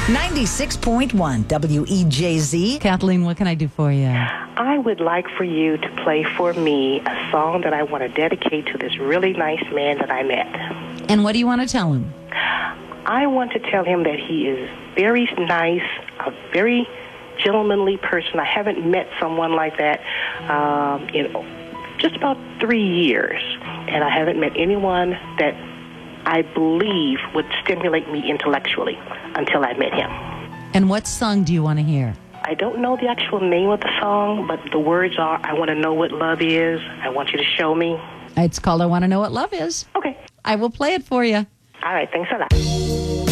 96.1 WEJZ. Kathleen, what can I do for you? I would like for you to play for me a song that I want to dedicate to this really nice man that I met. And what do you want to tell him? I want to tell him that he is very nice, a very gentlemanly person. I haven't met someone like that in just about 3 years. And I haven't met anyone that I believe would stimulate me intellectually until I met him. And what song do you want to hear? I don't know the actual name of the song, but the words are, I want to know what love is. I want you to show me. It's called I Want to Know What Love Is. Okay. I will play it for you. All right. Thanks a lot.